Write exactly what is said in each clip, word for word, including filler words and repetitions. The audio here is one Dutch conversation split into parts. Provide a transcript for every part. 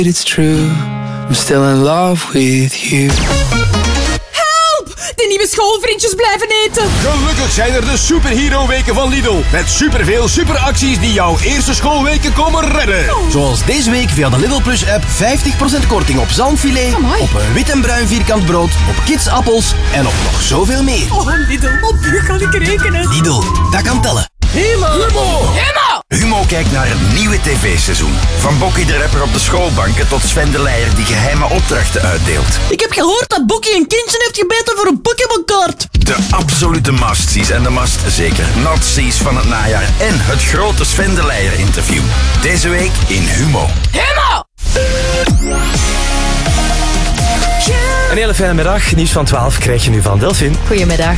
It's true, I'm still in love with you. De nieuwe schoolvriendjes blijven eten. Gelukkig zijn er de superhero-weken van Lidl. Met superveel superacties die jouw eerste schoolweken komen redden. Oh. Zoals deze week via de Lidl Plus-app vijftig procent korting op zalmfilet, Amai. op een wit en bruin vierkant brood, op kidsappels en op nog zoveel meer. Oh, Lidl, op u kan ik rekenen. Lidl, dat kan tellen. Humo! Humo! Humo! Humo kijkt naar het nieuwe tv-seizoen. Van Bokkie de rapper op de schoolbanken tot Sven de Leijer die geheime opdrachten uitdeelt. Ik heb gehoord dat Bokkie een kindje heeft gebeten voor een Pokémon-kaart. De absolute must-sees en de must zeker not-sees van het najaar en het grote Sven de Leijer interview. Deze week in Humo. Humo! Een hele fijne middag. Nieuws van twaalf krijg je nu van Delphine. Goedemiddag.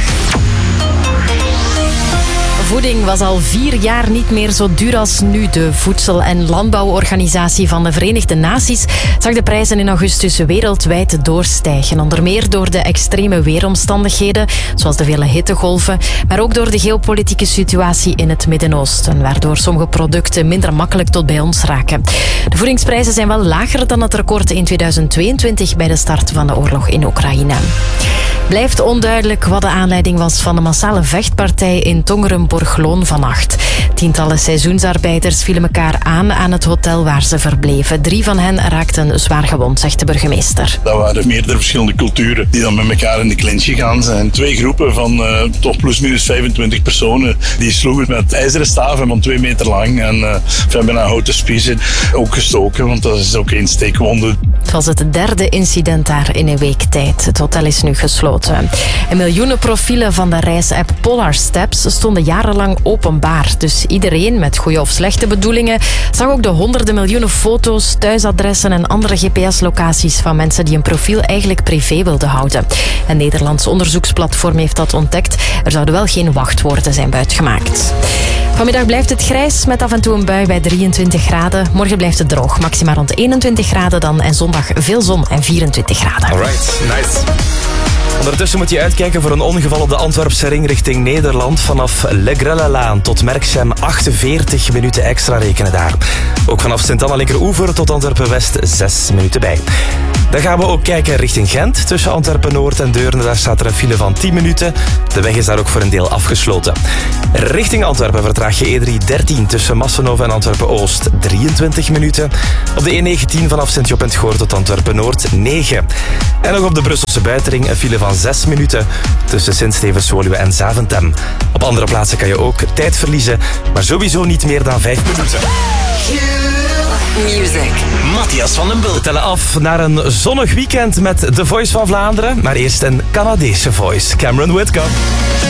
Voeding was al vier jaar niet meer zo duur als nu. De Voedsel- en Landbouworganisatie van de Verenigde Naties zag de prijzen in augustus wereldwijd doorstijgen. Onder meer door de extreme weeromstandigheden, zoals de vele hittegolven, maar ook door de geopolitieke situatie in het Midden-Oosten, waardoor sommige producten minder makkelijk tot bij ons raken. De voedingsprijzen zijn wel lager dan het record in tweeduizend tweeëntwintig bij de start van de oorlog in Oekraïne. Blijft onduidelijk wat de aanleiding was van de massale vechtpartij in Tongeren-Borgloon vannacht. Tientallen seizoensarbeiders vielen elkaar aan aan het hotel waar ze verbleven. Drie van hen raakten zwaar gewond, zegt de burgemeester. Dat waren meerdere verschillende culturen die dan met elkaar in de clinch gegaan zijn. Twee groepen van uh, toch plus minus vijfentwintig personen. Die sloegen met ijzeren staven van twee meter lang. En uh, we hebben een houten spiezen ook gestoken, want dat is ook één steekwonde. Het was het derde incident daar in een week tijd. Het hotel is nu gesloten. En miljoenen profielen van de reisapp Polar Steps stonden jarenlang openbaar. Dus iedereen met goede of slechte bedoelingen zag ook de honderden miljoenen foto's, thuisadressen en andere G P S-locaties van mensen die een profiel eigenlijk privé wilden houden. Een Nederlands onderzoeksplatform heeft dat ontdekt. Er zouden wel geen wachtwoorden zijn buitgemaakt. Vanmiddag blijft het grijs met af en toe een bui bij drieëntwintig graden. Morgen blijft het droog, maximaal rond eenentwintig graden dan. En zondag veel zon en vierentwintig graden. Alright, nice. Ondertussen moet je uitkijken voor een ongeval op de Antwerpse ring richting Nederland. Vanaf Le Grellelaan tot Merksem achtenveertig minuten extra rekenen daar. Ook vanaf Sint-Anna linkeroever tot Antwerpen-West zes minuten bij. Dan gaan we ook kijken richting Gent. Tussen Antwerpen-Noord en Deurne, daar staat er een file van tien minuten. De weg is daar ook voor een deel afgesloten. Richting Antwerpen vertraag je E drie dertien tussen Massenhoven en Antwerpen-Oost drieëntwintig minuten. Op de E negentien vanaf Sint-Job en het Goor tot Antwerpen-Noord negen. En nog op de Brusselse buitenring een file van zes minuten tussen Sint-Stevens-Woluwe en Zaventem. Op andere plaatsen kan je ook tijd verliezen, maar sowieso niet meer dan vijf minuten. Music. Matthias van den Bult. We tellen af naar een zonnig weekend met The Voice van Vlaanderen. Maar eerst een Canadese voice, Cameron Whitcomb.